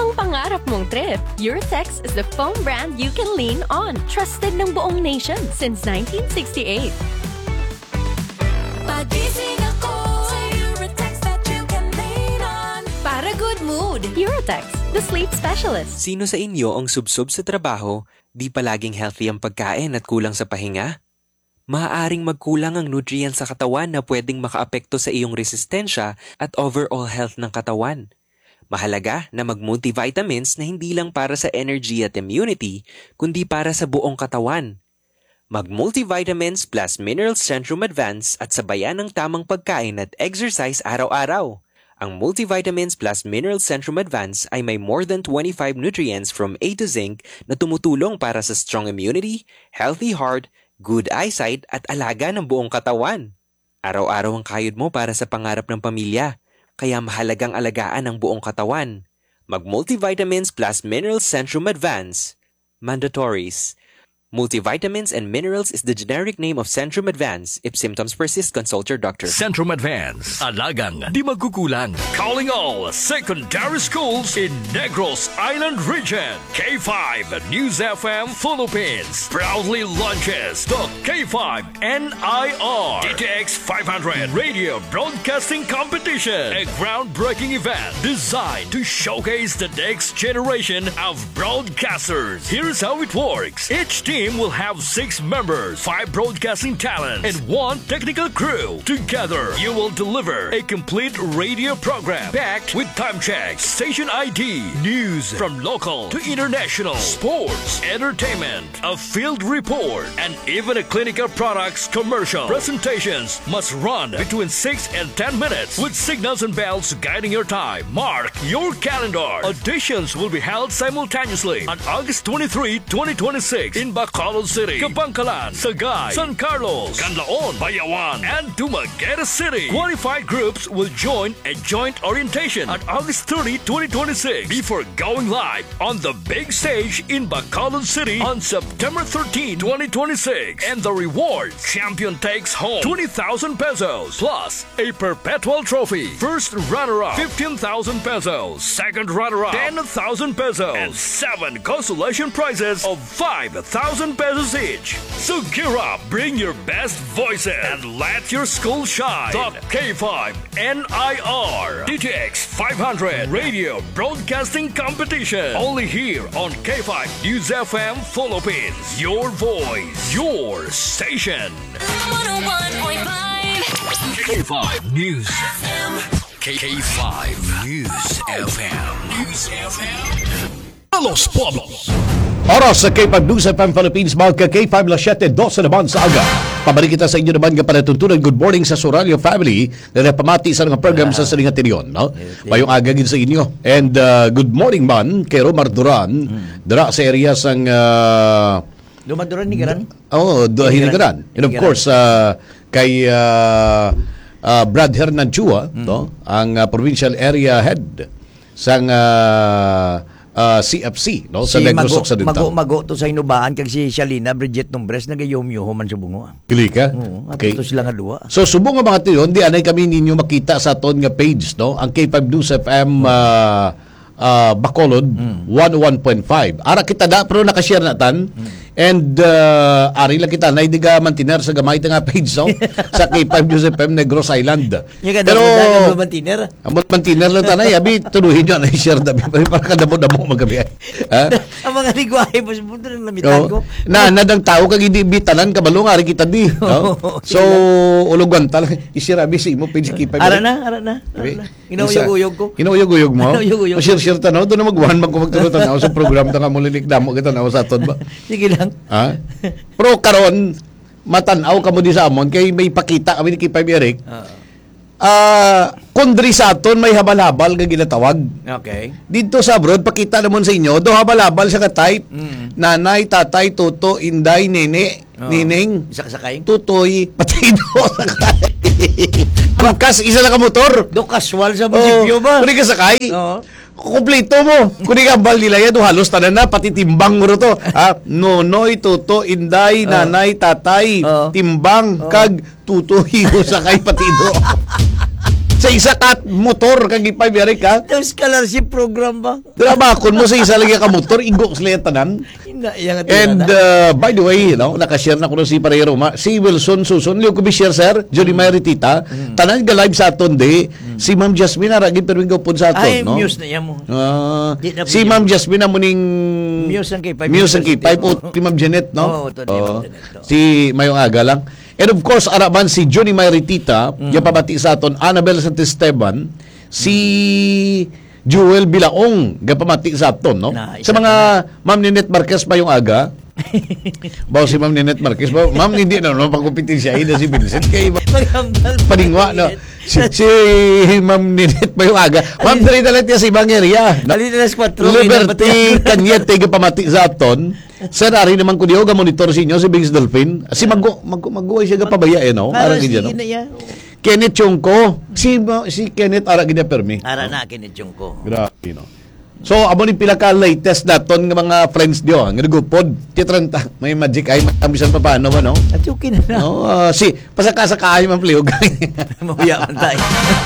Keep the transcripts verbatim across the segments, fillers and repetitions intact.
Anong pangarap mong trip? Eurotex is the foam brand you can lean on. Trusted ng buong nation since nineteen sixty-eight. Pagising ako sa Eurotex that you can lean on. Para good mood. Eurotex, the sleep specialist. Sino sa inyo ang subsob sa trabaho, di palaging healthy ang pagkain at kulang sa pahinga? Maaaring magkulang ang nutrients sa katawan na pwedeng makaapekto sa iyong resistensya at overall health ng katawan. Mahalaga na mag-multivitamins na hindi lang para sa energy at immunity, kundi para sa buong katawan. Mag-multivitamins plus Minerals Centrum Advance at sabayan ng tamang pagkain at exercise araw-araw. Ang Multivitamins plus Minerals Centrum Advance ay may more than twenty-five nutrients from A to zinc na tumutulong para sa strong immunity, healthy heart, good eyesight at alaga ng buong katawan. Araw-araw ang kayod mo para sa pangarap ng pamilya, kaya mahalagang alagaan ang buong katawan. Mag-Multivitamins plus Minerals Centrum Advance. Mandatories. Multivitamins and Minerals is the generic name of Centrum Advance. If symptoms persist, consult your doctor. Centrum Advance. Alagang di magkukulang. Calling all secondary schools in Negros Island region. K five News F M Philippines proudly launches the K five N I R D T X five hundred Radio Broadcasting Competition. A groundbreaking event designed to showcase the next generation of broadcasters. Here's how it works. Each team will have six members, five broadcasting talents, and one technical crew. Together, you will deliver a complete radio program packed with time checks, station I D, news from local to international, sports, entertainment, a field report, and even a clinical products commercial. Presentations must run between six and ten minutes with signals and bells guiding your time. Mark your calendar. Auditions will be held simultaneously on August twenty-third, twenty twenty-six in Bacolod City, Kabangkalan, Sagay, San Carlos, Canlaon, Bayawan, and Dumaguete City. Qualified groups will join a joint orientation on August thirtieth, twenty twenty-six before going live on the big stage in Bacolod City on September thirteenth, twenty twenty-six. And the reward, champion takes home twenty thousand pesos plus a perpetual trophy. First runner-up, fifteen thousand pesos. Second runner-up, ten thousand pesos. And seven consolation prizes of five thousand pesos each. So gear up, bring your best voices, and let your school shine. The K five N I R D T X five hundred Radio Broadcasting Competition. Only here on K five News F M Philippines. Your voice, your station. one oh one point five K five News F M. K five News F M. News F M. Palos Palos. Oras sa K five News F M Philippines, mga K five las siyete twelve naman sa aga. Pabalik kita sa inyo naman nga panatuntunan. Good morning sa Soralia family na napamati sa mga program sa salingat tinyon. No? Mayong aga gid sa inyo. And uh, good morning man kay Romar Duran. Hmm. Dara sa area sang... Uh, Romar Duran, Hinigaran? Oo, oh, Hinigaran. And of course, uh, kay uh, uh, Brad Hernan Chua, hmm. no? ang uh, provincial area head sang... Uh, Uh, C F C, no? Sa si Negros Occidental. Mago-mago to sa inubaan kag si Shalina Bridget Nombres nagayom-yoho man sa bungo. Kili ka? Oo, okay. Ato sila nga duwa. So subong nga mga tiyon, di anay kami ninyo makita sa aton nga page, no? Ang K five News F M uh, uh, Bacolod mm. one oh one point five. Ara kita da pero naka-share na tan. Mm. And uh, ari lang kita na hindi ka mantiner sa gamay nga page, no? Sa K five News F M Negros Island. Pero ang mantiner. Ang mantiner lang tanay, abi tunuhin niyo na i-share dabi para kadamo-damo magabi. Ha? Ang mga ligwahe mo sa namitan ko. Na nadang tao kag hindi bitanan kabalo nga ari kita di, no? So ulugan talaga i-share abi sa imo page K five. Ara na, ara na. Ginuyog-uyog ko. Ginuyog-uyog mo. Share-share tanaw do na magwan magkumagtulo tanaw sa program ta nga mo lilik damo kita na sa aton ba. Sige lang. Ha? Pero karon matanaw ka mo di sa amon kay may pakita kami ni K five Eric. Ah, uh, kundri sa aton may habal-habal nga ginatawag. Okay. Dito sa abroad pakita namon sa inyo do habal-habal sa ka-type. Mm. Nanay, tatay, tuto, inday, nene, oh. Nining, isa ka sakay. Tutoy, patido sakay. Pagkas isa lang ka motor. Do casual sa munisipyo ba? Kuni ka sakay. Oo. Kumpleto mo. Kuni ka bal nila yan, halos tanan na, pati timbang mo to. Ha? Nonoy, tuto, inday, uh, nanay, tatay, uh, timbang, uh, kag, tuto, hiyo, sakay, patido. Sa isa ka motor kag ipay biyari ka. Tapos scholarship program ba? Drabakon mo sa isa lagi ka motor, igo sila yung tanan. Hindi, yan nga And tinada. uh, by the way, you know, nakashare na ko na si Parero Ma. Si Wilson Suson, liyo ko bi-share sir, Johnny Mary Tita. Tanan ka live sa aton di. Si Ma'am Jasmine aragin pero nga po sa aton, Ay, no? muse na yan mo. Ah, Di na po si yun. Ma'am Jasmine na muning Muse ang K five. Muse ang K five o si Ma'am Janet, no? Oo, ito ni Ma'am Oo. Janet, oo. Si Mayong Aga lang. And of course, araban si Johnny Mayritita, mm. yung pabati sa aton, Annabel Santisteban, si Jewel Bilaong, yung pamati sa aton, no? Na, Sa mga Ma'am Ninette Marquez Mayong Aga, bawa si Ma'am Ninette Marquez, bawa, Ma'am hindi na, no? Pagkupitin siya, ina si Vincent, kay paningwa, no? Si, si Ma'am Ninette Mayong Aga, Ma'am, dali na lang si Ibang area. Dali na las kwatro. Liberty Kanyete yung pamati sa aton. Sir, ari naman ko diyo, ga-monitor si inyo, si Bings Dolphin. Si Mago, Mago, Mago ay siya gapabaya, eh, no? Para Arang sige gidya, no? na yan. Kenneth Chongko. Si, si Kenneth, arang gidya permi. Ara na kinitsyong ko. Grabe, no? So, amo ni pila ka latest naton nga mga friends diyo, nga nagupod, titranta, may magic ay matamisan pa paano mo, no? At yukin na na. No, uh, si, pasaka-saka man pliog. Mahuya man tayo.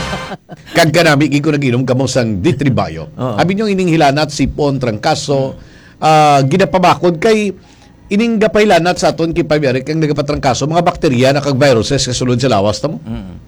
Kag kanami, ko nag-inom kamo sang ditribayo. Oo. Abi nyo ining hilanat, sipon, trangkaso, uh, ginapabakod kay ining gapaylanat sa aton kay Pabiyari kang nagapatrangkaso, mga bakterya na kag viruses kasulod sa lawas tamo. Mm.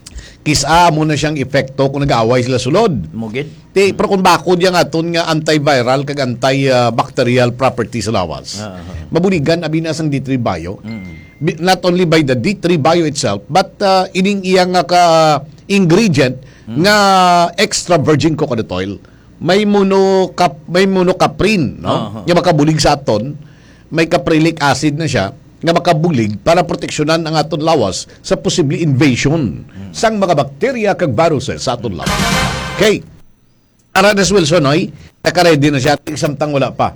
Kisa mo na siyang epekto kung nag-aaway sila sulod. Mugid. Ti, pero kung bakod yung aton nga antiviral kag antibacterial property sa lawas. Uh-huh. Mabuligan abi na sang D three Bio. Mm. Bi- Not only by the D three Bio itself, but uh, ining iyang nga ka ingredient Mm. nga extra virgin coconut oil. May monocap may monocaprin, no? Uh-huh. Nga makabulig sa aton, may caprilic acid na siya nga makabulig para proteksyonan ang aton lawas sa posible invasion sang mga bakterya kag viruses sa aton lawas. Okay. Aranas Wilson, oy, naka-ready na siya, samtang wala pa.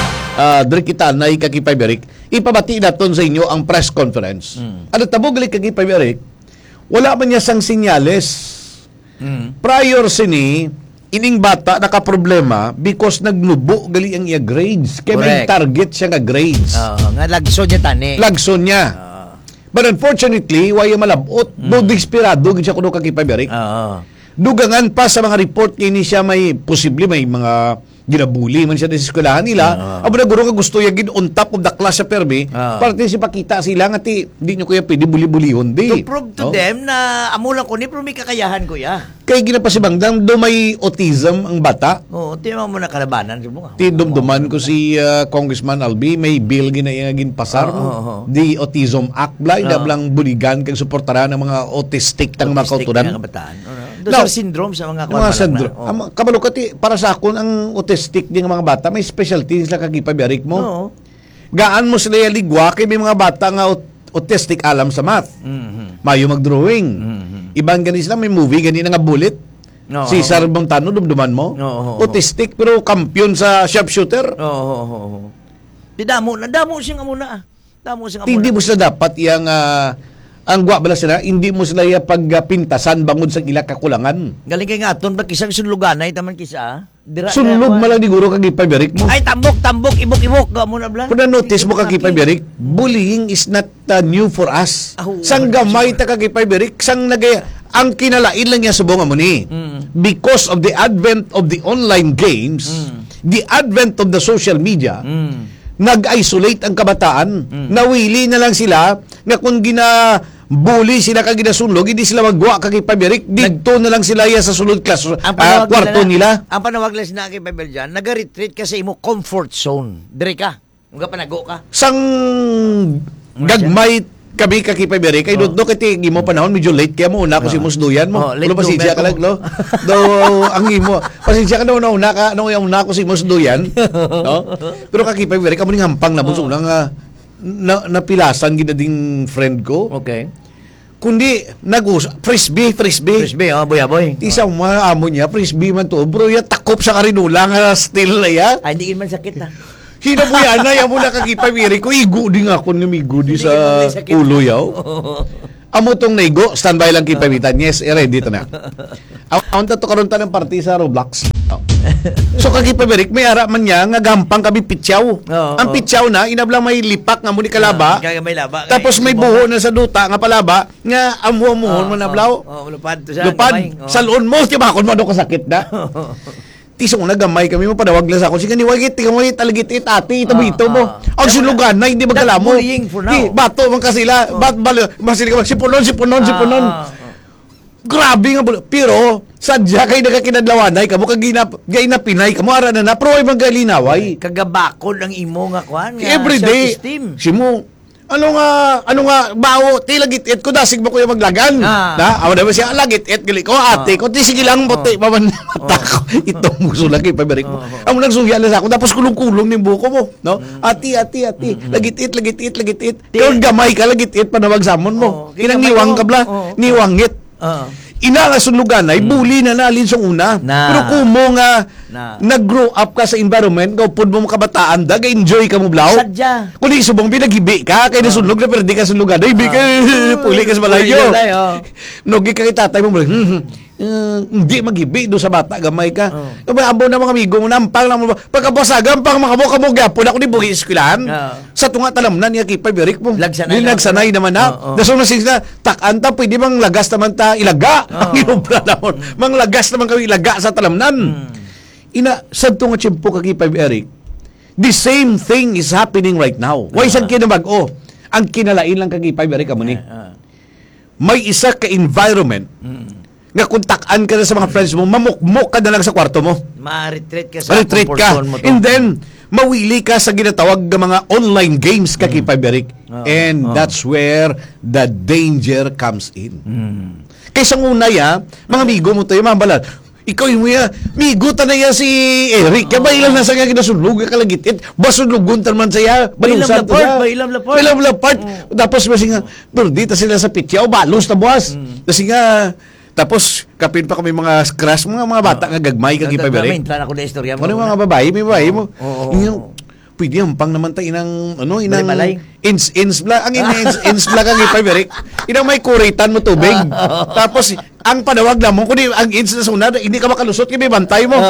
Uh, Dre kita na ikakipay Berik, ipabati naton sa inyo ang press conference. Mm. Ano tabog gali kakipay Berik, wala man niya sang sinyales. Mm. Prior sini, ining bata nakaproblema because nagnubo gali ang iya grades. Kaya may Correct. target siya nga grades. Oo, nga lagso niya tani. Lagson niya. Oo. But unfortunately, waya malabot. Mm. Do desperado gid siya kuno kakipay Berik. Oo. Dugangan pa sa mga report kini siya may posible may mga ginabuli man siya sa eskwelahan nila. Oo. Abo na guro nga gusto yagin on top of the class sa permi. Oo. Para si pakita sila nga ti di nyo kuya pwede buli-bulihon di. To prove to No? them na amo lang ko ni pero may kakayahan ko ya. Kay ginapasibangdang do may autism ang bata. Oo, tima mo na kalabanan sa mga. Ti dumduman ko si uh, Congressman Albi may bill ginayagin pasar Oo, oo, oo. di Autism Act blay Oo. dablang buligan kag suportaran ng mga autistic tang mga Autistic kauturan. na kabataan. Oo. Do Now, sa syndrome sa mga Ang mga syndrome. Oh. Ang kabalo kati para sa akon ang autistic ding mga bata may specialty sila kagipabiarik mo. Oo. Gaan mo sila yaligwa kay may mga bata nga aut- autistic alam sa math. Mhm. Mayo mag-drawing. Mhm. Ibang gani sila may movie gani na nga bullet. Oo. Si Sar Montano dumduman mo. Oo. Autistic pero kampiyon sa sharpshooter. Oo, oo, oo. Di damo na damo siyang amo na. ah. Damo siyang amo. Hindi na. mo sila dapat yang ah, ang gwa bala sila, hindi mo sila ya pagpintasan bangod sa ila kakulangan. Galing kay nga aton ba kisang sunluganay taman kisa. ah? Dira. Sunlog dira- malang diguro kagipabiarik mo. Ay tambok tambok ibok ibok ga mo na bla. Kung na-notice mo kakipay Berik, bullying is not uh, new for us. Ah, oo. Sang gamay ta kakipay Berik, sang nagay ang kinalain lang niya sa bunga mo ni. Mm. Because of the advent of the online games, the advent of the social media, Mm. nag-isolate ang kabataan. Mm. Nawili na lang sila nga kung gina bully sila kag ginasunlog, hindi sila magwa kakipay Berik, dito na lang sila ya sa sulod class, Ang ah, panawag kwarto nila. Ang panawag nila na kay Bible dyan, nag-retreat ka sa imo comfort zone. Dire ka. Mga panago ka. Sang gagmay kami kakipay Berik, kay Oh. do kiti gimo panahon medyo late kaya mo una ko si musduyan mo. Oh, late Ulo pasensya ka bloomer lang lo. Do ang imo. Pasensya ka na una una ka no yung una ko si musduyan, no? Pero kakipay Berik amo ning hampang na bunso nang uh, na, napilasan ginading friend ko. Okay. Kundi nagus frisbee frisbee. Frisbee, oh, boy, boy. Isang mga amo niya frisbee man to. Bro, ya takop sa karinula nga still na ya. Ay, hindi man sakit ha. Hinabuyan na, yaw mo na kakipay Berik ko, igo din ako namigo di Hindi sa ka may sakit. ulo yaw. Amo tong naigo, standby lang kipawitan. Yes, ready to na. Ang tato karon ta ng party sa Roblox. Oh. So kagi paberik may ara man niya nga gampang kami pitsaw. Oo, Ang oo. pitsaw na inablang may lipak nga muni kalaba. Kaya may laba. Tapos may buho na sa duta nga palaba nga amuha-muhon mo na blaw. Oh, lupad to siya. Lupad gamay. Oo. sa loon mo, di ba? Kung ano kasakit na. Tisong na gamay kami mo padawag lang sa ako. Sige ni wagit, tingnan mo talagit it ati ito ito mo. ah. Ang sulugan na hindi magkalamo. bullying for now. Di, bato man kasila. Bat bal masili ka sipunon sipunon sipunon. Ah, ah, ah. Grabe nga bul- pero sadya kay nagakinadlawanay kamo kag gina gay na pinay kamo ara na na pro ay magalinaway. Kagabakod ang imo nga kwan nga Every day. self-esteem. Simo ano nga ano nga bawo ti lagit it ko dasig mo kuya maglagan. Ah. Na aw na ba siya lagit it gali ko ate ko ti sige lang bote pa man mata ko. Itong muso lagi paberik mo. Amo nang suya sa ako tapos kulong-kulong ning buko mo, no? Ati ati ati lagit it lagit it lagit it. Kung gamay ka lagit it panawag samon mo. Oo, Kinang kinamay niwang mo. ka bla, Oo. niwangit. Oo. Ina nga sulugan ay buli na nalin sa una. Na. Pero kumo nga Na. nag-grow up ka sa environment, kung pud mo kabataan, daga enjoy ka mo blaw. Sadya. Kung di subong pinaghibi ka, kay nasulog na pero di ka sulugan. Ay, bi ka, puli ka sa Puli malayo. ka tayo. Nogi ka kay tatay mo, hmm, hmm, uh, hindi maghibi do sa bata, gamay ka. Oh. Abo na mga amigo mo, nampang lang mo. Pagkabasagan, pang mga mo, kamo gapon ako ni buhi eskwelahan. Oo. Sa tunga talamnan niya kipay, berik mo. Lagsanay Di na. nagsanay naman na. Oo. Daso na sila, takanta, pwede bang lagas naman ta ilaga? Ang inubra naman. Mang lagas naman kami ilaga sa talamnan. Ina, sad to nga tiyempo kagipay, Eric. The same thing is happening right now. Why sad kinabag-o? Ang kinalain lang kagipay, Eric, kamo ni. Ah. May isa ka environment nga kung takan ka na sa mga friends mo, mamukmok ka na lang sa kwarto mo. Ma-retreat ka sa Retreat comfort ka. zone mo to. And then, mawili ka sa ginatawag ng mga online games kagipay, Eric. Oo. And Oo. that's where the danger comes in. Mm. Kaysa una ya, mga amigo mo tayo, mga balad, ikaw yung mga, migo ta na ya si Eric. Kaya ba ilang nasa nga kinasulog, kalagitit, basulugon ta man siya, Bailam balusan laport, bailam laport. Bailam laport. Tapos kasi nga, pero dito sila sa pitya, o balos na buwas. Mm. Kasi nga, tapos kapin pa kami mga crush, mga mga bata nga gagmay, kagipay, Eric. Tala ko na istorya mo. Ano yung mga babae, may babae mo. Oo. Yung, pwede yung pang naman tayo inang, ano, inang, Balay-balay. ins, ins bla, ang ins, ins bla kang ipay, Eric. Inang may kuritan mo tubig. Tapos, ang panawag na mo, kung di, ang ins na sunod, hindi ka makalusot, kaya may bantay mo.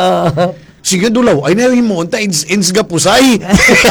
Sige, dulaw, ay na yung mo, ins, ins ga pusay.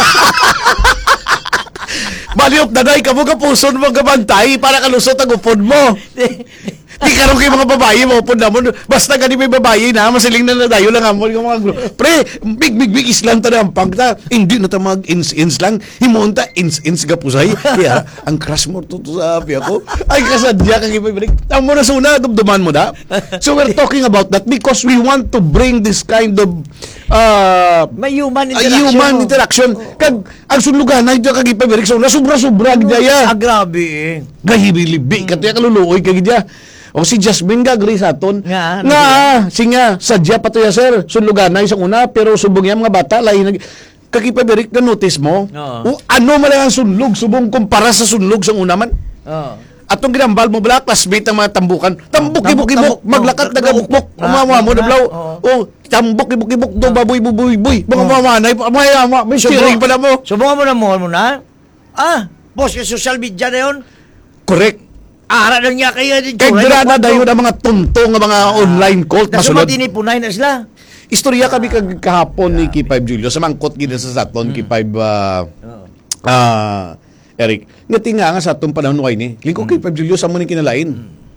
Baliop na day, kamo kapuson mo gabantay para kalusot ang upod mo. Di karon kay mga babae mo upod na mo. Basta gani may babae na, masiling na nadayo lang amon yung mga group. Pre, big big big islang ta ang pangta. Hindi na ta mag ins ins lang. Himonta ins ins ga pusay. Kaya ang crush mo to sa api ako. Ay kasadya kang ipibalik. Ang mo na suna dumduman mo da. So we're talking about that because we want to bring this kind of uh, May human a interaction. human mo. interaction. Kag ang sulugan na ito kag ipibalik so na sobra-sobra gidaya. Ah, grabe eh. Gahibilibi katya kaluluoy kag gidya. O si Jasmine ga gri sa aton. Nga, Nga, singa sadya pa to ya sir. Sulugan na isang una pero subong yan mga bata lain nag kakipaberik na notice mo. Oo. O ano man lang ang sunlog subong kumpara sa sunlog sa una man. Oo. Atong ginambal mo bala classmate ang mga tambukan. Tambok Tambok, ibok-ibok, tambok. maglakat Oo. nagabukbok. Ah, Umawa mo na blaw. oo. Oh, tambok ibok-ibok do baboy buboy boy. Mga mamanay, mayama, may steering pa na mo. Subukan mo na mo mo na. Ah, boss, yung social media na yun. Correct. Ara lang niya kayo din. Kay dira na dayon ang mga tunto nga mga online cult Nasunod masulod. din ipunay na sila. Istorya kami kag kahapon ni K five Julio sa mangkot gid sa saton K five ah ah, Eric. Ngati nga nga sa atong panahon kay ni. Lingko K five Julio sa mo ni kinalain.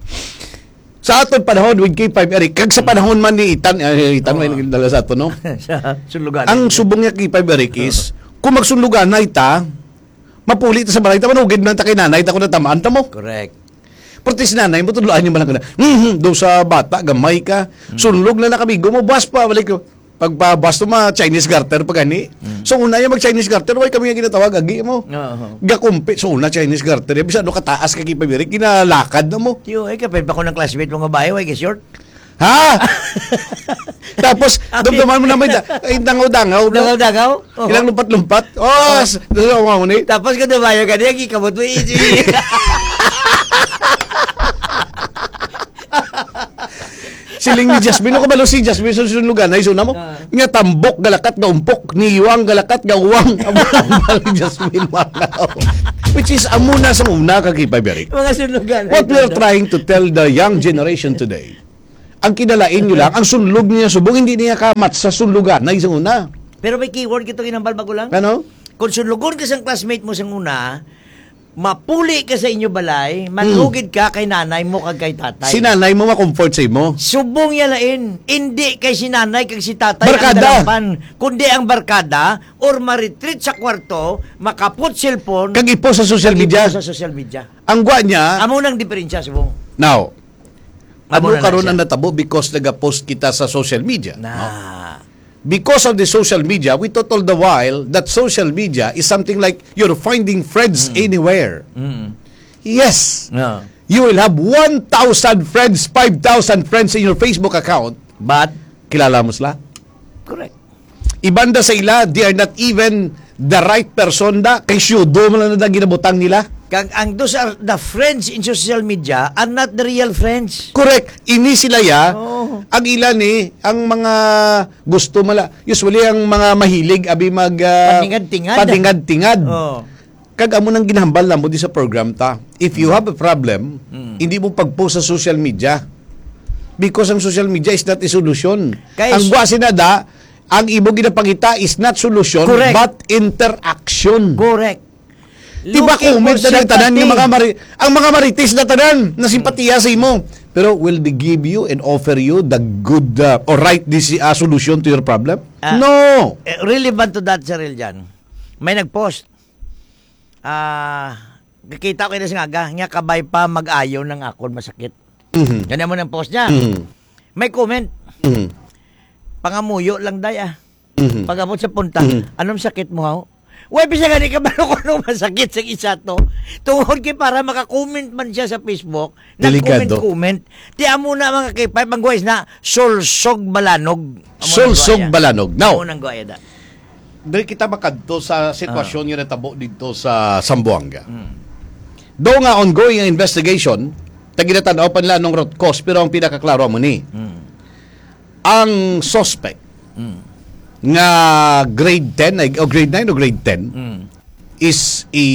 Sa aton panahon with K five Eric kag sa panahon man ni Itan eh, Itan may nagdala sa aton no. Sa sulugan. Ang subong niya K five Eric is kung magsunlugan na ita mapuli ta sa balay ta manugid man ta kay nanay ta ko natamaan ta mo. Correct. Perti si nanay mo, tudloan niyo man lang ka na. Mm-hmm, daw sa bata, gamay ka. Sunlog na nakabigo mo, bas pa, balik ko. Pagpabas to mga Chinese garter pa gani. So una yung mag-Chinese garter, why kami yung ginatawag, agi mo. Oo. Gakumpi, so una Chinese garter. Yung bisa, no, kataas ka kipabirik, kinalakad na mo. Tiyo, eh, kapag pa ko ng classmate mga bayo, ay short. Ha? Tapos, dumduman mo naman, ay, dangaw-dangaw. no? Dagaw-dagaw. Oo. Ilang lumpat-lumpat. Oh, doon ako ni. Tapos ka dumayo ka niya, kikamot mo easy. Siling ni Jasmine, ako balo si Jasmine sa sunugan, ay suna mo. Nga tambok, galakat, gaumpok, niwang, galakat, gawang. Abang ni Jasmine, manaw. Which is, amuna sa una, kakipay, Berik. Mga sunugan. What we are trying to tell the young generation today, Ang kinalain nyo lang, ang sunlog niya subong, hindi niya kamat sa sunlugan na isang una. Pero may keyword kito ginambal bago lang. Ano? Kung sunlugon ka sa classmate mo sa una, mapuli ka sa inyo balay, manlugid ka kay nanay mo kag kay tatay. Si nanay mo ma-comfort sa imo. Subong yan lain. Hindi kay si nanay kag si tatay Barkada. ang dalampan, kundi ang barkada or ma-retreat sa kwarto, makaput cellphone, Kag ipo sa social kag media. ipo sa social media. Ang gwa niya, Amo nang diferensya subong. now, Amo ano na karon lang ang natabo because nag-post kita sa social media. Na. Because of the social media, we thought all the while that social media is something like you're finding friends anywhere. Mm. Yes. No. You will have one thousand friends, five thousand friends in your Facebook account. But Kilala mo sila? correct. Ibanda sa ila, they are not even the right person da. Kay syudo mo lang na ginabutang nila. Kag ang those are the friends in social media are not the real friends. Correct. Ini sila ya. Oo. Ang ilan eh, ang mga gusto mala. Usually ang mga mahilig abi mag uh, Patingad-tingad. Patingad-tingad. Oh. Kag amo nang ginahambal na mo di sa program ta. If you have a problem, Mm. hindi mo pag-post sa social media. Because ang social media is not a solution. Kay- ang buwa sinada, ang imo ginapangita is not solution Correct. but interaction. Correct. Diba Looking comment for na ng tanan sympathy. yung mga mari, ang mga marites na tanan na simpatiya sa imo. Pero will they give you and offer you the good uh, or right this uh, solution to your problem? Ah. No. Eh, relevant to that, Cheryl, dyan. May nag-post. Ah, kakita ko yun sa aga, nga kabay pa mag-ayaw ng akon masakit. Mhm. Ganyan mo ng post niya. Mhm. May comment. Mhm. Pangamuyo lang day ah. Mhm. Pagamot sa punta, Mhm. anong sakit mo ha? Uy, bisa gani ka ba kung anong masakit sa isa to? Tungkol kay para maka-comment man siya sa Facebook, Delikado. nag-comment-comment. Tiyan mo na mga kay Pipe, ang guways na solsog balanog. Amo Solsog nang guwaya. balanog. Now, Amo nang guwaya da. dahil kita makadto sa sitwasyon yung natabo dito sa Sambuanga. Mm. Do nga ongoing ang investigation, taginatanaw pa nila nung root cause, pero ang pinakaklaro mo ni, Mm. ang suspect nga grade ten ay- o grade nine o grade ten Mm. is a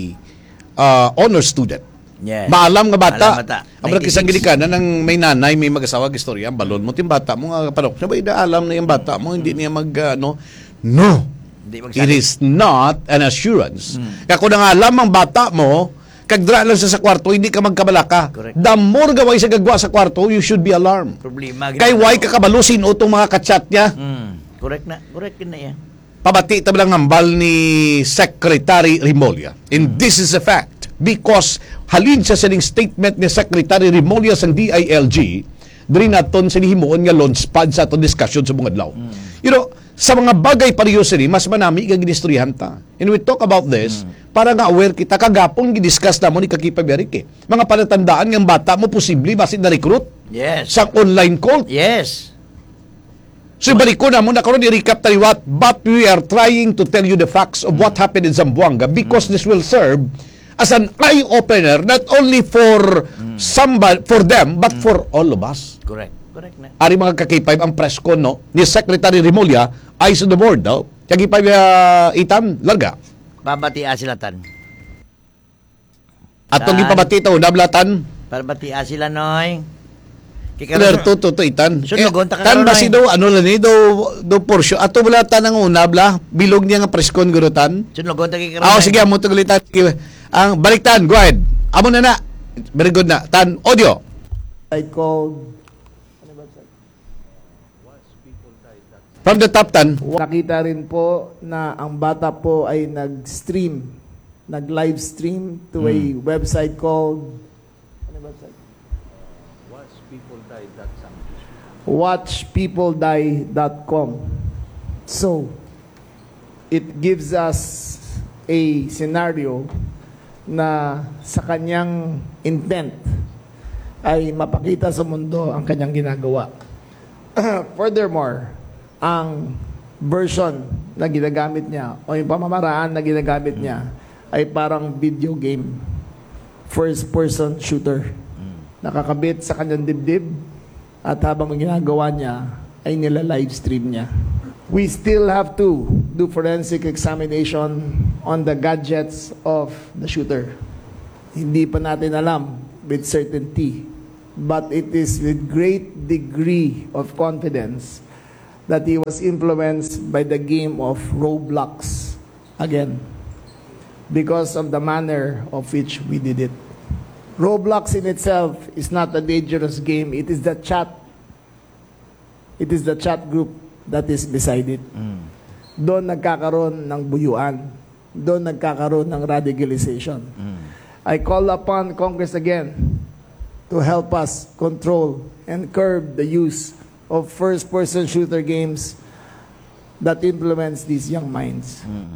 uh, honor student. Yes. Maalam nga bata. Maalam bata. Ang kisang ninety-six. gilikanan ng may nanay, may mag-asawa, istorya, ang balon mo, tim bata mo nga panok. Siya ba inaalam na yung bata mo, hindi niya mag, uh, no? No. Hindi It magsabi. is not an assurance. Kaya kung nang alam ang bata mo, kagdra lang siya sa kwarto, hindi ka magkabalaka. Correct. The more gaway sa gagwa sa kwarto, you should be alarmed. Problema. Kay why kakabalusin o itong mga kachat niya? Mm. Correct na. Correct na yan. Pabati tabi lang hambal ni Secretary Remulla. And this is a fact because halin sa sining statement ni Secretary Remulla sa D I L G, diri naton sa himuon nga launch pad sa aton discussion sa mga adlaw. You know, sa mga bagay pareho sini, mas manami kang ginistoryahan ta. And we talk about this para nga aware kita kagapon gidiscuss na mo ni Kakipa Berike. Mga palatandaan ng bata mo posible basit na recruit Yes. sa online call. Yes. So balik ko na muna karon i-recap tayo what but we are trying to tell you the facts of what happened in Zamboanga because this will serve as an eye opener not only for somebody for them but for all of us. Correct. Correct na. Ari mga ka-K five ang press con no ni Secretary Remulla eyes on the board daw. Kaya K five uh, itam larga. Babati asilatan. Atong Tan. gipabati to nablatan. Babati asila noy. Clear to to to itan. Sunugon, taka tan karon, ba si ay. do ano lang ni do do porsyo ato wala tan ang una bla bilog niya nga press con gurutan. Sunlogon ta kay Ah, sige, amo to gulitan. Ang baliktan, go ahead. Amo na na. Very good na. Tan, audio. I called, From the top, Tan. nakita rin po na ang bata po ay nag-stream, nag-live stream to a website called ano website? watch people die dot com. So, it gives us a scenario na sa kanyang intent ay mapakita sa mundo ang kanyang ginagawa. Furthermore, ang version na ginagamit niya o yung pamamaraan na ginagamit niya ay parang video game. First person shooter. Nakakabit sa kanyang dibdib at habang ginagawa niya ay nila-live stream niya. We still have to do forensic examination on the gadgets of the shooter. Hindi pa natin alam with certainty but it is with great degree of confidence that he was influenced by the game of Roblox again because of the manner of which we did it. Roblox in itself is not a dangerous game. It is the chat. It is the chat group that is beside it. Mm. Doon nagkakaroon ng buyuan. Doon nagkakaroon ng radicalization. Mm. I call upon Congress again to help us control and curb the use of first-person shooter games that influence these young minds. Mm.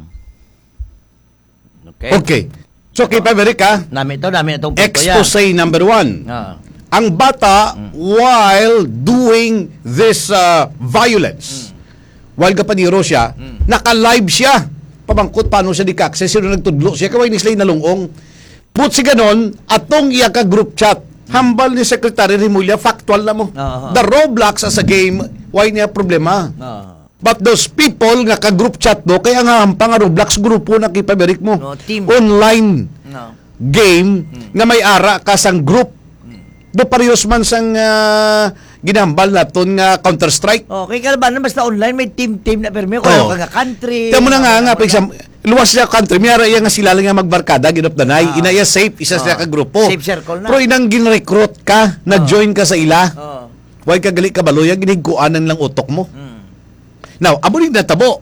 Okay. Okay. So, kay Paberic, ha? Namin ito, namin itong punto yan. Expose number one. Ah. Ang bata, mm. while doing this uh, violence, mm. while kapaniro siya, mm. naka-live siya. Pamangkot, paano siya di-access? Sino nagtudlo siya? Kaway ni Slay na lungong. Put si ganon, atong iya ka group chat. Hambal ni Secretary Rimulya, factual na mo. Uh-huh. The Roblox as a game, why niya problema? Uh-huh. But those people nga ka-group chat do, kaya nga hampang nga Roblox grupo na kipaberic mo. No, team. Online No. game hmm. nga may ara ka sang group. Hmm. Do parehas man sang uh, ginambal naton nga Counter-Strike. Okay, kalaban basta online may team-team na permi ko oh. nga country. Tamo na nga nga pa exam, luwas siya country, may ara iya nga sila lang nga magbarkada ginop danay, ah. inaya safe isa oh. siya ka grupo. Safe circle na. Pero inang ginrecruit ka, nag-join ka sa ila. Oh. Way ka gali ka baloya giniguanan lang utok mo. Hmm. Now, amo ning natabo.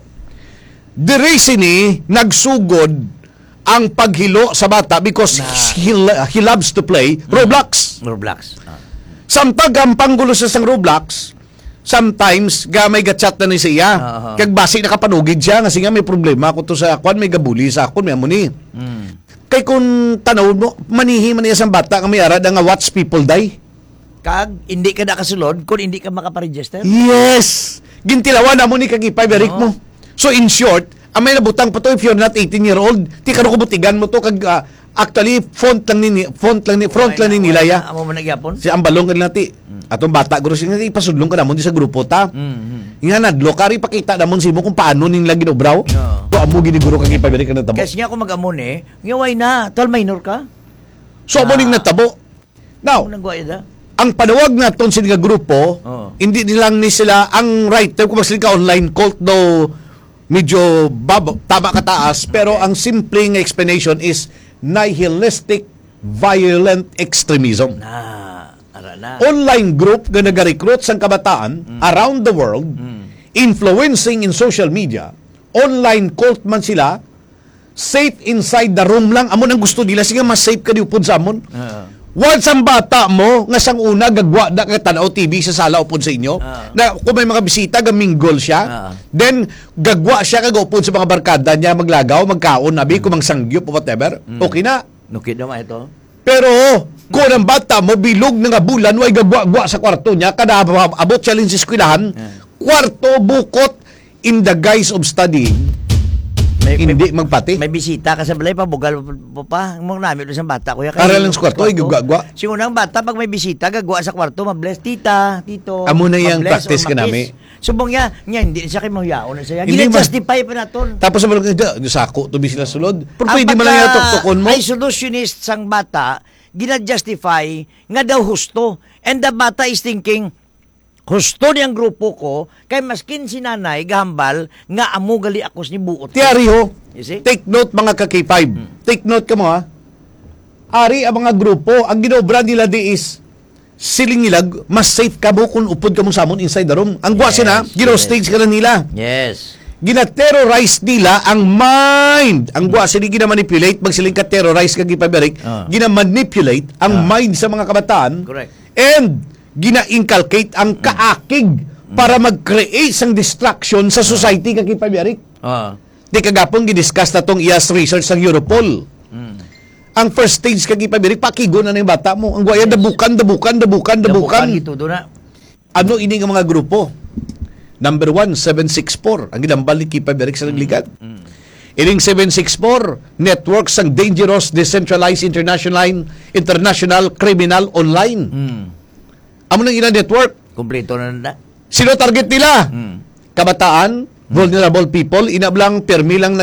Dire sini nagsugod ang paghilo sa bata because nah. he, he loves to play Roblox. Roblox. Ah. Samtag ang panggulo sa sang Roblox, sometimes gamay gatchat na ni siya. Uh-huh. Kag basi nakapanugid siya kasi nga may problema ko to sa akon, may gabuli sa akon, may amo ni. Mm. Kay kung tanaw mo, manihi man niya sang bata nga may ara nga watch people die. Kag hindi ka nakasulod kung hindi ka makaparegister. Yes. Gintilawan na mo ni kagipay berik mo. So in short, ang may nabutang pa to if you're not eighteen year old, ti karo ko butigan mo to kag uh, actually font lang ni font lang ni front lang ni nilaya. Amo man nagyapon. Si ambalong kan nati. Mm. Atong bata guro sing ipasudlong ka namon di sa grupo ta. Mm. Nga nadlo kari pakita namon simo kung paano ning lagi obraw. No. To amo giniguro kagipay berik ka natabo. Kasi nga ko magamon eh, ngaway na, tol minor ka. So amo ning natabo. Now, ang panawag naton sa nga grupo, oh. hindi nilang ni sila ang right kung magsalin ka online cult do medyo babo, tama kataas, pero ang simpleng explanation is nihilistic violent extremism. Na, ara na. Online group nga nag-recruit sang kabataan mm. around the world, mm. influencing in social media, online cult man sila, safe inside the room lang, amon ang gusto nila, sige mas safe ka di upod sa amon. Uh-huh. Once ang bata mo, nga sang una, gagwa na ka tanaw T V sa sala upod sa inyo, uh, na kung may mga bisita, gaminggol siya, uh, then gagwa siya, kagupod sa mga barkada niya, maglagaw, magkaon, nabi, mm. kumang sangyup, whatever, mm. okay na. Okay naman ito. Pero, kung ang bata mo, bilog na nga bulan, way gagwa-gwa sa kwarto niya, kada abot siya rin sa eskwelahan, uh, kwarto, bukot, in the guise of studying, May, hindi may, magpati. May bisita ka sa balay pa, bugal po pa. Mong namin doon sa bata, kuya. Aral lang sa kwarto, ay gagwa. Singunang bata, pag may bisita, gagwa sa kwarto, mabless tita, tito. Amo na yung practice ka namin. Subong niya, niya, hindi siya kayo mahiyaon na siya. Gina-justify pa na to. Tapos sa malaki, sako, tubi sila sulod. Pero pwede mo lang yung tuktukon mo. Ang isolationist sang bata, gina-justify nga daw husto. And the bata is thinking, husto niyang grupo ko, kay maskin si nanay, gahambal, nga amo gali akos ni buot. Tiyari ho, take note mga ka-K five. Hmm. Take note ka mo ha. Ari ang mga grupo, ang ginobra nila di is, siling nilag, mas safe ka mo kung upod ka mo sa amon inside the room. Ang guwa yes, sina, gino-stage yes. ka na nila. Yes. Gina-terrorize nila ang mind. Ang guwa sila gina-manipulate, mag siling ka-terrorize ka gipaberik, uh. gina-manipulate ang uh. mind sa mga kabataan. Correct. And, gina-inculcate ang kaakig mm. para mag-create sang distraction sa society uh. kag ipabiarik. Uh. Di kagapon gidiscuss na tong I A S research sang Europol. Mm. Ang first stage kag ipabiarik pakigo na ng bata mo. Ang guaya yes. dabukan, dabukan, dabukan, dabukan. Dabukan ito do na. Ano ini nga mga grupo? Number one, seven six four. Ang ginambal ni ipabiarik sa nagligat. Mm. Ining seven six four, network sang dangerous, decentralized, international, international criminal online. Mm. Amo nang ina network. Kompleto na na. Sino target nila? Hmm. Kabataan, hmm. vulnerable people, inablang permi lang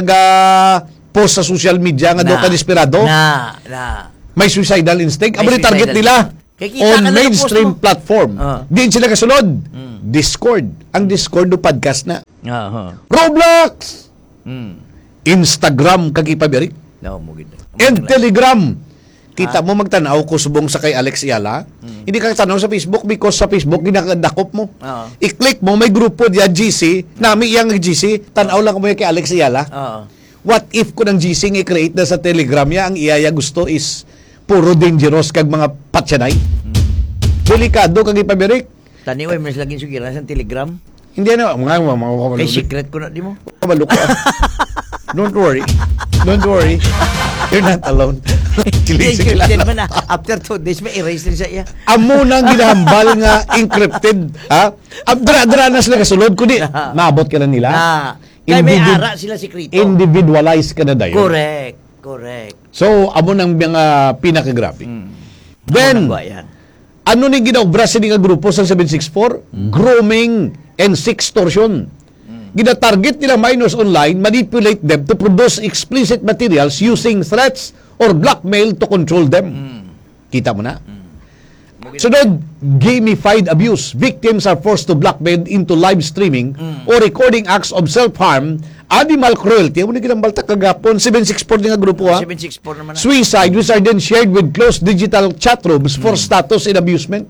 naga-post sa social media nga do ka desperado. Na, na. May suicidal instinct. Amo ni target suicidal. nila. Kaya kita ka on na ng mainstream post mo. platform. Ah. Diin sila kasunod. Discord. Ang Discord do podcast na. Aha. Roblox! Mm. Instagram kagipabirik. No, mo gid. And Telegram. Kita mo magtanaw ko subong sa kay Alex Ayala. Hindi ka tanaw sa Facebook because sa Facebook ginakadakop mo. Oo. I-click mo may grupo diya G C, nami iyang G C, tanaw lang mo yung kay Alex Ayala. Oo. What if ko ng G C nga i-create na sa Telegram ya ang iyaya gusto is puro dangerous kag mga patyanay. Delikado kag ipabirik. Tani way mas laging sugiran sa Telegram. Hindi na mga mga mga Kay secret ko na di mo. Kabalo ko. Don't worry. Don't worry. You're not alone. Kilisig lang. Then man na, after two days may erase din sa iya. Amo nang ginahambal nga encrypted, ha? Abdra-dra na sila kasulod kundi maabot ka na nila. Ah, kay may Individ- ara sila secreto. Individualize ka na dayon. Correct. Correct. So amo nang mga pinakagrabe. Then Amo na ba yan? ano ni ginaobra sa nga grupo sa seven six four? Grooming and sextortion. Gina-target nila minors online, manipulate them to produce explicit materials using threats or blackmail to control them. Kita mo na? Sunod, gamified abuse. Victims are forced to blackmail into live streaming or recording acts of self-harm, animal cruelty. Ano ni ginambalta kagapon? seven six four nga grupo, ha? seven six four naman na. Suicide, which are then shared with closed digital chat rooms for status and abusement.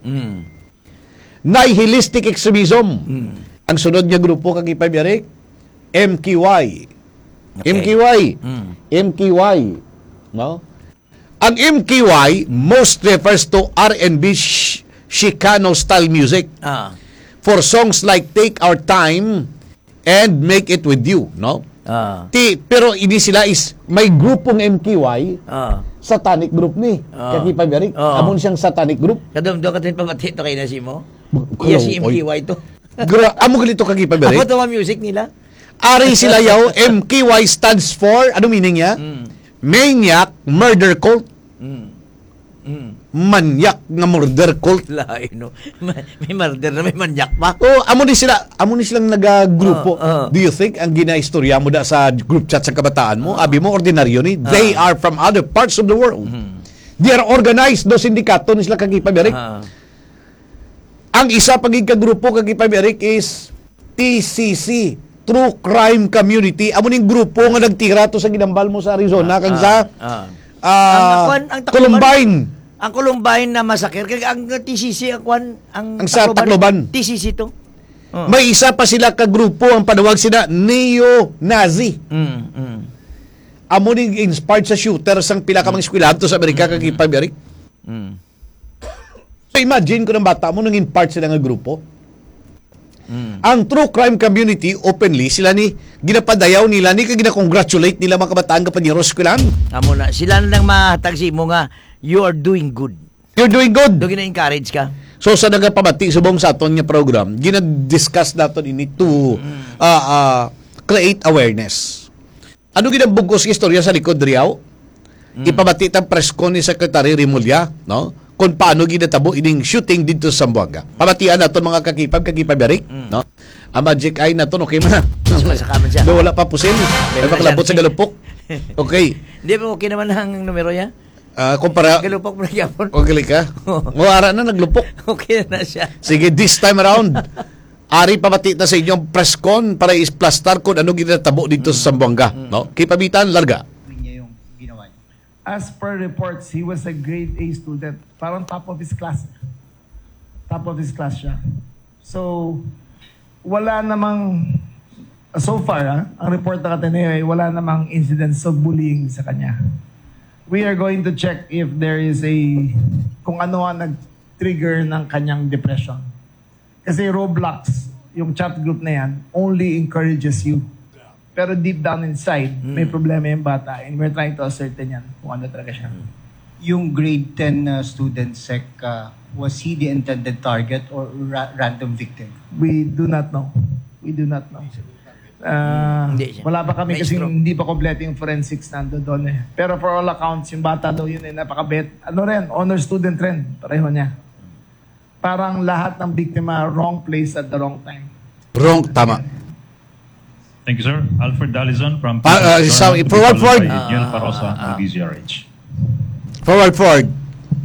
Nihilistic extremism. Ang sunod nga grupo kag ipabirik, M K Y. Okay. M K Y. M K Y. No? Ang M K Y most refers to R and B sh- Chicano style music Ah. for songs like Take Our Time and Make It With You, no? Ah. Ti, pero ini sila is may grupong M K Y, Ah. satanic group ni. Ah. Kaki Pabirik, Ah. amon siyang satanic group. Kadum do ka tin pamati to kay na si mo. Hello, Iya si M K Y to. Gra, amo galito kaki Ako Pabirik. to ang music nila. Ari sila yaw, M K Y stands for, ano meaning niya? Maniac Murder Cult. Manyak nga murder cult. Lain no. May murder na may manyak pa. Oh, amo ni sila, amo ni silang nagagrupo. Oh, oh. Do you think ang ginaistorya mo da sa group chat sa kabataan mo, abi mo ordinaryo ni, they are from other parts of the world. They are organized do sindikato ni sila kagipabirik. Ah. Ang isa pagig ka grupo kagipabirik is T C C, True Crime Community. Amo ning grupo nga nagtira to sa ginambal mo sa Arizona kag sa Ah. ah, Ang akwan- ang Tacloban- Columbine. Ang Columbine na massacre kay ang T C C ang kwan ang Ang sa Tacloban. T C C to. Oh. May isa pa sila ka grupo ang panawag sila neo-Nazi. Mm, mm. Amo ning inspired sa shooters ang pila ka mga eskwelahan to sa Amerika kag ipabirik. Mm. So imagine ko ng bata mo nang in-part sila nga grupo. Ang True Crime Community openly sila ni ginapadayaw nila ni kag gina-congratulate nila mga kabataan kapag niro eskwelahan. Amo na sila na lang mahatag si mo nga you are doing good. You're doing good. Do gina-encourage ka. So sa nagapamati subong sa aton nga program, gina-discuss naton ini to uh, uh, create awareness. Ano ginabugos istorya sa likod riyaw? Ipamati tang press con ni Secretary Rimulya, no? Kung paano ginatabo ining shooting dito sa Zamboanga. Pamatian naton mga kakipab kakipaberik, no? Ang magic eye naton okay man. Masaka man siya. Do wala pa pusil. Ay makalabot sa galupok. Okay. Di ba okay naman ang numero niya? Ah, kumpara Galupok mo na yapon. okay ka. Mo ara na naglupok. Okay na siya. Sige, this time around, ari pamati na sa inyong press con para isplastar kung ano ginatabo dito sa Zamboanga. No? Kipabitan, larga. niya yung ginawa niya. As per reports, he was a grade A student. Parang top of his class. Top of his class siya. So, wala namang, so far, ah, ang report na Ateneo ay wala namang incidents of bullying sa kanya. We are going to check if there is a, kung ano ang nag-trigger ng kanyang depression. Kasi Roblox, yung chat group na yan, only encourages you. Pero deep down inside, may problema yung bata and we're trying to ascertain yan kung ano talaga siya. Yung grade ten uh, student sec, uh, was he the intended target or ra- random victim? We do not know. We do not know. Uh, Hindi siya. wala pa kami May kasi stroke. hindi pa kompleto yung forensics nando doon eh. Pero for all accounts, yung bata daw yun eh, napakabet. Ano rin, honor student rin, pareho niya. Parang lahat ng biktima, wrong place at the wrong time. Wrong, tama. Thank you, sir. Alfred Dalizon from... Ah, ah, sorry, forward, forward. Miguel Parosa ng D Z R H. Forward, forward.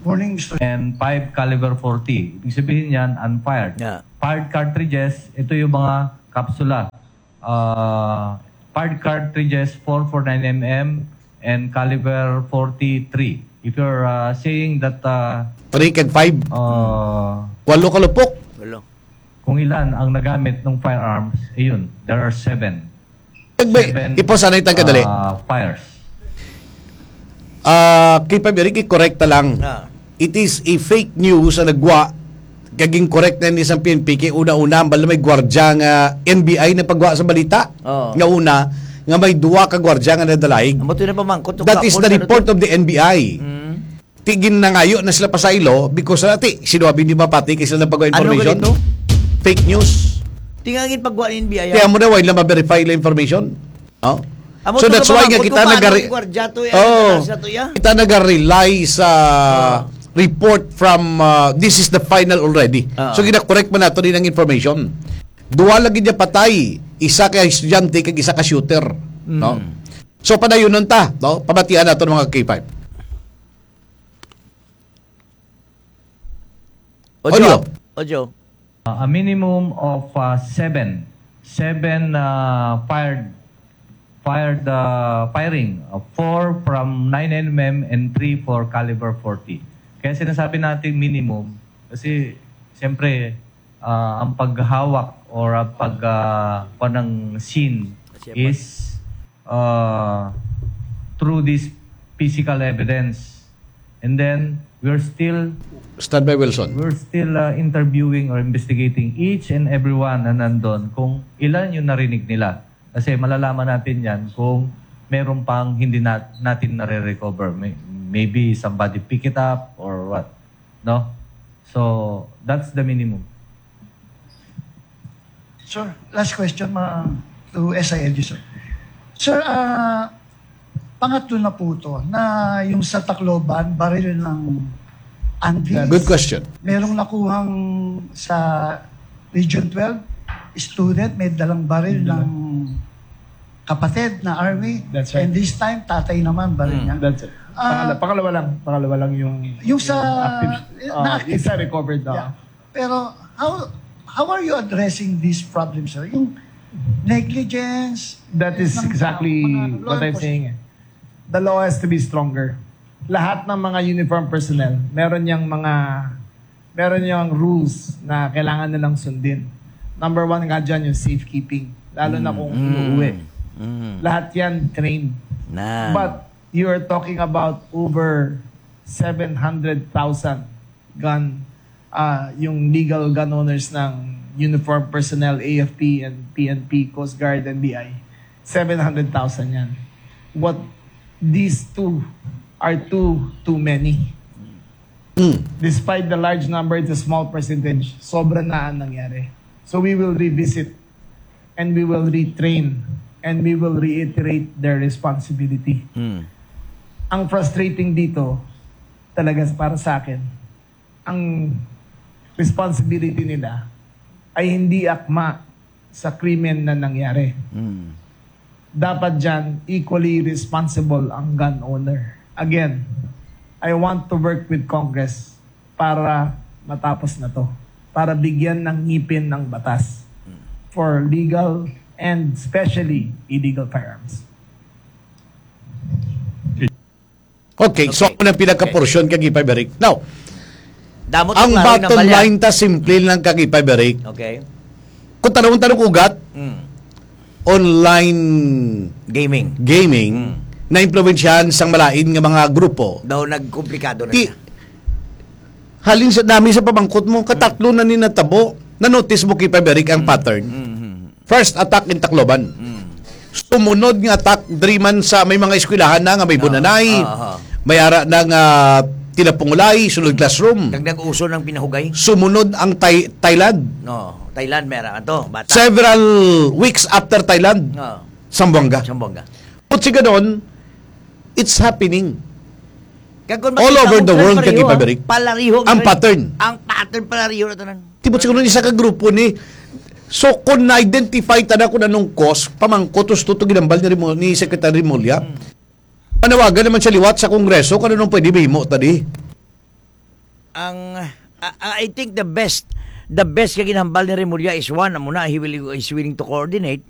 Morning, Mister and five caliber forty. Ibig sabihin yan, unfired. Yeah. Fired cartridges, ito yung mga kapsula. Uh, fired cartridges four forty-nine millimeter and caliber forty-three. If you're uh, saying that uh, three and five. uh, Walo kalupok. Walo. kung ilan ang nagamit ng firearms, ayun, there are seven. Seven iposanay tang kadali. Uh, fires. Ah, uh, kay Pabiriki, correct lang. Ah. It is a fake news na nagwa kaging correct na ni isang P N P kay una-una bala may gwardya nga N B I na pagwa sa balita. Oh. Nga una nga may duwa ka gwardya nga nadalaig. Amo to na pamangkot. That is the report of the N B I. Mm. Tigin na ngayo na sila pasaylo because nati sinabi ni mapati kasi sila pagwa information. Ano Fake news. Tingangin pagwa ni N B I. Kaya mo na why lang ma-verify la information. Oh. Amo So that's why nga kita nagari Oh. Kita nag-rely sa oh. report from uh, this is the final already. Uh-huh. So gina-correct man nato din ang information. Duwa lagi niya patay, isa ka estudyante kag isa ka shooter, mm. no? So padayon nun ta, no? Pamatian nato mga K five. Ojo. Ojo. Uh, a minimum of uh, seven, seven uh, fired, fired uh, firing, uh, four from nine millimeter and three for caliber forty. Kaya sinasabi natin minimum kasi siyempre uh, ang paghawak or ang pag uh, ng scene is uh, through this physical evidence, and then we're still Stand by Wilson. We're still uh, interviewing or investigating each and everyone na nandun kung ilan yung narinig nila. Kasi malalaman natin yan kung meron pang hindi nat- natin nare-recover. May, maybe somebody pick it up or what. No? So, that's the minimum. Sir, last question ma to S I L G, sir. Sir, uh, pangatlo na po ito na yung sa Tacloban, baril ng Andes. Good question. Merong nakuhang sa Region twelve, student, may dalang baril mm-hmm. ng kapatid na army. That's right. And this time, tatay naman baril niya. Mm, that's it. Pangalawa, uh, pangalawa lang. Pangalawa lang yung... Yung sa... Active, uh, na active. isa recovered na. Yeah. Pero, how how are you addressing this problem, sir? Yung negligence... That is ng, exactly uh, what I'm saying. The law has to be stronger. Lahat ng mga uniform personnel, meron niyang mga, meron niyang rules na kailangan nilang sundin. Number one nga dyan, yung safekeeping. Lalo mm. na kung inuuwi. Mm. Lahat yan trained. Nah. But you are talking about over seven hundred thousand gun, uh, yung legal gun owners ng uniform personnel, A F P and P N P, Coast Guard and B I. seven hundred thousand yan. What these two are too, too many. Mm. Despite the large number, it's a small percentage. Sobra na ang nangyari. So we will revisit and we will retrain and we will reiterate their responsibility. Mm. Ang frustrating dito, talaga para sa akin, ang responsibility nila ay hindi akma sa krimen na nangyari. Mm. Dapat dyan, equally responsible ang gun owner. Again, I want to work with Congress para matapos na to. Para bigyan ng ngipin ng batas for legal and especially illegal firearms. Okay, okay. So ako na pinaka-portion kag Ipay-Berik. Now, Damot ang bottom line ta simple lang kag Ipay-Berik. Okay. Kung tanong-tanong ugat, mm. online gaming. Gaming. Mm. Na impluwensyahan sang malain nga mga grupo. Daw nagkomplikado na Ti, siya. Halin sa dami sa pamangkot mo, katatlo na ni natabo. Na-notice mo kay Paberic ang mm. pattern. Mm-hmm. First attack in Tacloban. Mm. Sumunod nga attack driman sa may mga eskwelahan na nga may bunanay. Uh, uh, uh. May ara ng uh, tinapungulay, sulod classroom. Nag-uso ng pinahugay. Sumunod ang Thai- Thailand. No, Thailand meron to. Bata. Several weeks after Thailand. No. Sambuanga. Sambuanga. Put siya doon, it's happening. Kagod all over the world kag Ipay-Berik. Palariho ang pattern. Ang pattern palariho na tanan. Tibot siguro ni sa ka grupo ni so kung na-identify tada kung anong cause, pamangkotos tuto ginambal ni, Rimo, ni Secretary Mulya. Hmm. Panawagan naman siya liwat sa Kongreso kung anong pwede mahimo tadi. ang uh, I think the best the best ka ginhambal ni Remulla is one amo na he will is willing to coordinate.